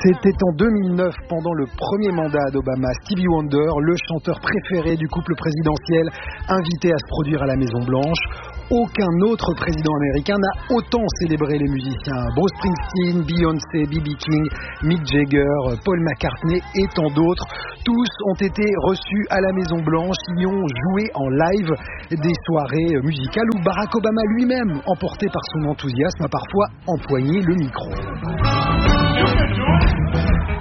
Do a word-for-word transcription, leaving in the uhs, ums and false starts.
C'était en deux mille neuf, pendant le premier mandat d'Obama, Stevie Wonder, le chanteur préféré du couple présidentiel, invité à se produire à la Maison-Blanche. Aucun autre président américain n'a autant célébré les musiciens. Bruce Springsteen, Beyoncé, B B King, Mick Jagger, Paul McCartney et tant d'autres. Tous ont été reçus à la Maison-Blanche, y ont joué en live des soirées musicales où Barack Obama lui-même, emporté par son enthousiasme, a parfois empoigné le micro.